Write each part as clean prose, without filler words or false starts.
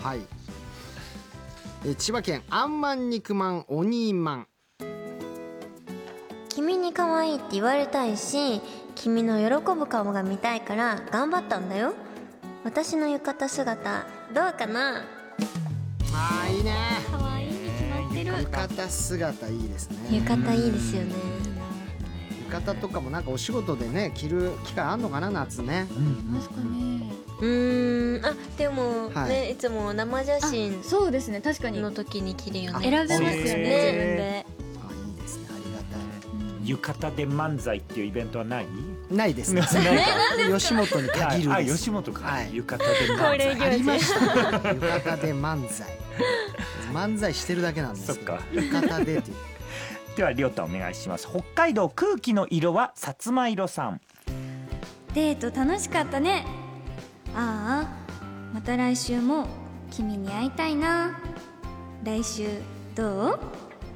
はい。千葉県あんまん肉まんおにーまん。 君に可愛いって言われたいし、君の喜ぶ顔が見たいから頑張ったんだよ。私の浴衣姿どうかな。 あーいいね。 可愛いに決まってる。 浴衣姿いいですね。 浴衣いいですよね。 浴衣とかもなんかお仕事でね着る機会あんのかな、夏ね。 ますかね。 あ、でもはいね、いつも生写真そうですね、確かにの時に着るよね。 選べますよね、自分で。 あ、いいですね、ありがた浴衣で漫才っていうイベントはない？ い。ないですね。吉本に限るあ、 です。 吉本か。 はい。 浴衣で漫才。 ありました。浴衣で漫才。漫才してるだけなんですけど。 そっか。 浴衣でという。 ではりょうたお願いします。北海道空気の色はさつま色さん。 デート楽しかったね。ああ、また来週も君に会いたいな。来週どう？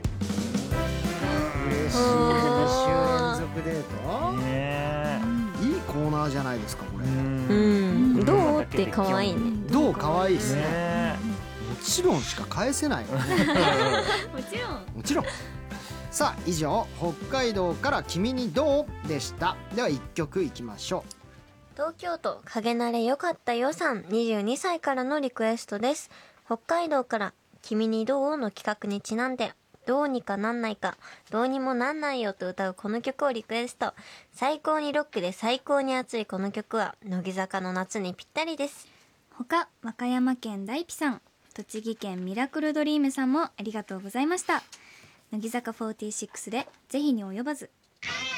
嬉しい。2週連続デート。 ねいいコーナーじゃないですかこれ。 どうって可愛いね。 どう可愛いですね。 ねもちろんしか返せない。 もちろん。 もちろん。さあ以上北海道から君にどうでした。では1曲いきましょう。 東京都影慣れよかったよさん22歳からのリクエストです。北海道から君にどうの企画にちなんで、どうにかなんないかどうにもなんないよと歌うこの曲をリクエスト。最高にロックで最高に熱いこの曲は乃木坂の夏にぴったりです。 他、和歌山県大輝さん、栃木県ミラクルドリームさんもありがとうございました。乃木坂46でぜひに及ばず。